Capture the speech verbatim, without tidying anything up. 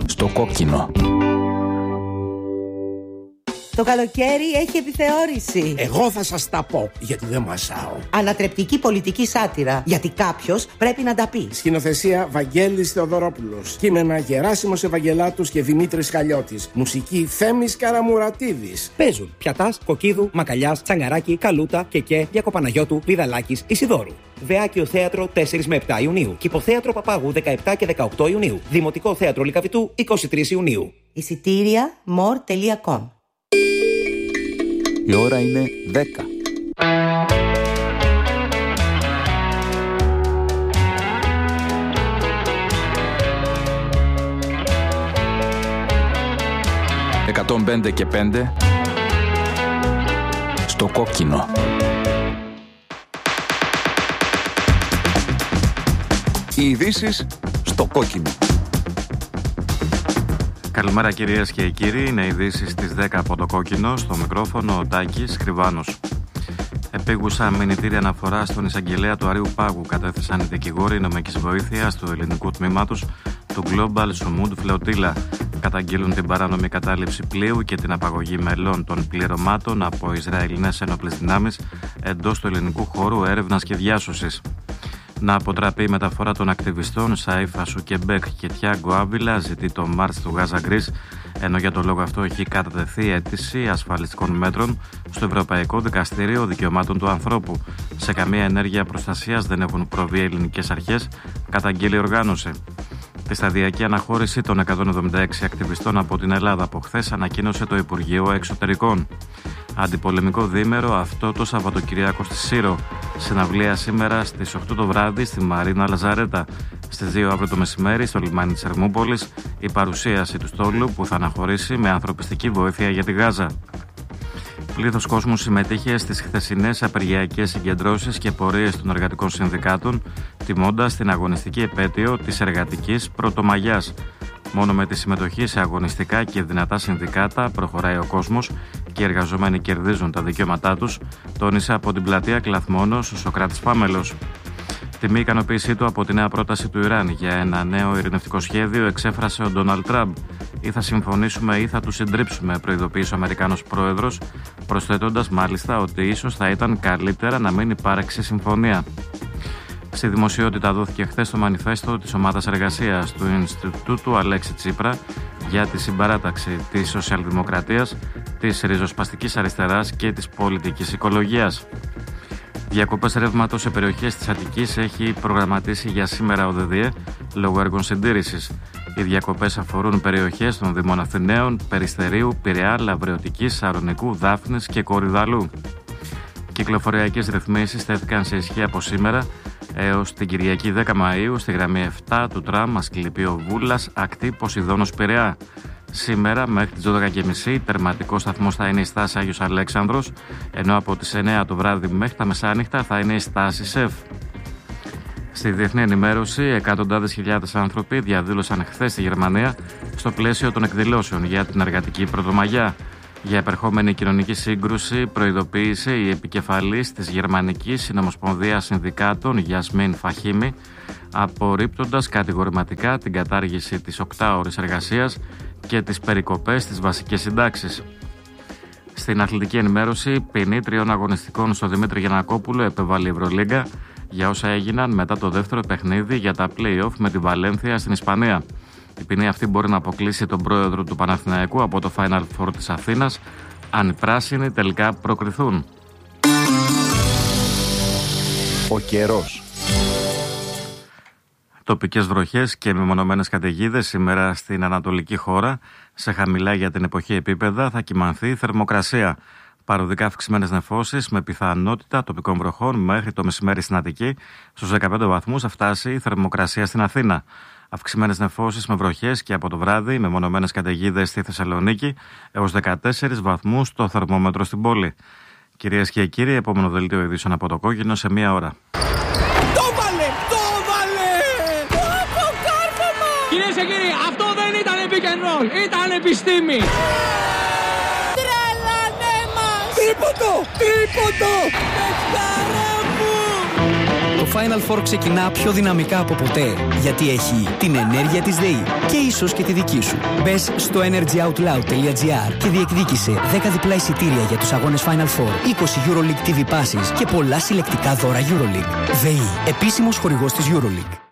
Στο κόκκινο. Το καλοκαίρι έχει επιθεώρηση. Εγώ θα σας τα πω, γιατί δεν μασάω. Ανατρεπτική πολιτική σάτυρα, γιατί κάποιος πρέπει να τα πει. Σκηνοθεσία Βαγγέλης Θεοδωρόπουλος. Κείμενα Γεράσιμος Ευαγγελάτος και Δημήτρης Χαλιώτης. Μουσική Θέμης Καραμουρατίδης. Παίζουν Πιατάς, Κοκκίδου, Μακαλιάς, Τσαγκαράκη, Καλούτα, Κεκέ, Διακοπαναγιώτου, Πηδαλάκης, Ισιδώρου. Βεάκιο Θέατρο τέσσερα με επτά Ιουνίου. Κηποθέατρο Παπάγου δεκαεπτά και δεκαοκτώ Ιουνίου. Δημοτικό Θέατρο Λυκαβητού είκοσι τρεις Ιουνίου. Εισιτήρια μορ τελεία κομ. Η ώρα είναι δέκα. εκατόν πέντε και πέντε στο κόκκινο. Οι ειδήσεις στο κόκκινο. Καλημέρα κυρίες και κύριοι, είναι ειδήσεις στις δέκα από το κόκκινο, στο μικρόφωνο ο Τάκης Χρυβάνος. Επίγουσα μηνυτήρια αναφορά στον εισαγγελέα του Αρείου Πάγου κατέθεσαν οι δικηγόροι νομικής βοήθειας του ελληνικού τμήματος του Global Sumud Flotilla. Καταγγείλουν την παράνομη κατάληψη πλοίου και την απαγωγή μελών των πληρωμάτων από Ισραηλινές ενόπλες δυνάμεις εντός του ελληνικού χώρου έρευνας και διάσωσης. Να αποτραπεί η μεταφορά των ακτιβιστών Σαΐφ Ασουκεμπέκ και Τιάγκο Άβυλα, ζητεί το Μάρτς του Γάζα Γκρίς, ενώ για τον λόγο αυτό έχει κατατεθεί αίτηση ασφαλιστικών μέτρων στο Ευρωπαϊκό Δικαστήριο Δικαιωμάτων του Ανθρώπου. Σε καμία ενέργεια προστασίας δεν έχουν προβεί ελληνικές αρχές, καταγγείλει η οργάνωση. Τη σταδιακή αναχώρηση των εκατόν εβδομήντα έξι ακτιβιστών από την Ελλάδα από χθες ανακοίνωσε το Υπουργείο Εξωτερικών. Αντιπολεμικό διήμερο αυτό το Σαββατοκυριακό στη Σύρο. Συναυλία σήμερα στις οκτώ το βράδυ στη Μαρίνα Λαζαρέτα. Στις δύο αύριο το μεσημέρι στο λιμάνι της Ερμούπολης η παρουσίαση του στόλου που θα αναχωρήσει με ανθρωπιστική βοήθεια για τη Γάζα. Πλήθος κόσμου συμμετείχε στις χθεσινές απεργιακές συγκεντρώσεις και πορείες των εργατικών συνδικάτων, τιμώντας την αγωνιστική επέτειο της εργατικής Πρωτομαγιάς. Μόνο με τη συμμετοχή σε αγωνιστικά και δυνατά συνδικάτα προχωράει ο κόσμος και οι εργαζόμενοι κερδίζουν τα δικαιώματά τους, τόνισε από την πλατεία Κλαθμόνος ο Σοκράτης Πάμελος. Τιμή ικανοποίησή του από τη νέα πρόταση του Ιράν για ένα νέο ειρηνευτικό σχέδιο εξέφρασε ο Ντόναλντ Τραμπ. Ή θα συμφωνήσουμε ή θα του συντρίψουμε, προειδοποίησε ο Αμερικάνος πρόεδρος, προσθέτοντας μάλιστα ότι ίσως θα ήταν καλύτερα να μην υπάρξει συμφωνία. Στη δημοσιότητα δόθηκε χθες το μανιφέστο της ομάδας εργασίας του Ινστιτούτου Αλέξη Τσίπρα για τη συμπαράταξη της σοσιαλδημοκρατίας, της ριζοσπαστικής αριστεράς και της πολιτικής οικολογίας. Διακοπές ρεύματος σε περιοχές της Αττικής έχει προγραμματίσει για σήμερα ο ΔΔΕ λόγω έργων συντήρησης. Οι διακοπές αφορούν περιοχές των Δήμων Αθηναίων, Περιστερίου, Πειραιά, Λαβρεωτικής, Σαρονικού, Δάφνης και Κορυδαλού. Κυκλοφοριακές ρυθμίσεις τέθηκαν σε ισχύ από σήμερα έως την Κυριακή δέκα Μαΐου στη γραμμή επτά του τραμ Ασκληπείο Βούλας, ακτή Ποσειδώνος Πειραιά. Σήμερα μέχρι τις δώδεκα και μισή τερματικό σταθμός θα είναι η στάση Άγιος Αλέξανδρος, ενώ από τις εννέα το βράδυ μέχρι τα μεσάνυχτα θα είναι η στάση ΣΕΦ. Στη διεθνή ενημέρωση, εκατοντάδες χιλιάδες άνθρωποι διαδήλωσαν χθες στη Γερμανία στο πλαίσιο των εκδηλώσεων για την εργατική Πρωτομαγιά. Για επερχόμενη κοινωνική σύγκρουση προειδοποίησε η επικεφαλής της Γερμανικής Συνομοσπονδίας Συνδικάτων Γιασμίν Φαχίμη, απορρίπτοντας κατηγορηματικά την κατάργηση της οκτάωρης εργασίας και τις περικοπές στις βασικές συντάξεις. Στην αθλητική ενημέρωση, ποινή τριών αγωνιστικών στο Δημήτρη Γιαννακόπουλο επέβαλε η Ευρωλίγκα για όσα έγιναν μετά το δεύτερο παιχνίδι για τα play-off με τη Βαλένθια στην Ισπανία. Η ποινή αυτή μπορεί να αποκλείσει τον πρόεδρο του Παναθηναϊκού από το Final Four της Αθήνας, αν οι πράσινοι τελικά προκριθούν. Ο καιρός. Τοπικές βροχές και μεμονωμένες καταιγίδες σήμερα στην ανατολική χώρα. Σε χαμηλά για την εποχή επίπεδα θα κυμανθεί η θερμοκρασία. Παροδικά αυξημένες νεφώσεις με πιθανότητα τοπικών βροχών μέχρι το μεσημέρι στην Αττική. Στους δεκαπέντε βαθμούς θα φτάσει η θερμοκρασία στην Αθήνα. Αυξημένες νεφώσεις με βροχές και από το βράδυ μεμονωμένες καταιγίδες στη Θεσσαλονίκη έως δεκατέσσερις βαθμούς το θερμόμετρο στην πόλη. Κυρίες και κύριοι, επόμενο δελτίο ειδήσεων από το κόκκινο σε μία ώρα. Το βάλε! Το βάλε! Το κάρφωμα! Κυρίες και κύριοι, αυτό δεν ήταν pick and roll, ήταν επιστήμη! Τρελανέ μας! Τίποτο! Τίποτο! Πεθιάρα μου! Το Final Four ξεκινά πιο δυναμικά από ποτέ. Γιατί έχει την ενέργεια της ΔΕΗ και ίσως και τη δική σου. Μπες στο energyoutloud τελεία gr και διεκδίκησε δέκα διπλά εισιτήρια για τους αγώνες Final Four, είκοσι EuroLeague τι βι Passes και πολλά συλλεκτικά δώρα EuroLeague. ΔΕΗ, επίσημος χορηγός της EuroLeague.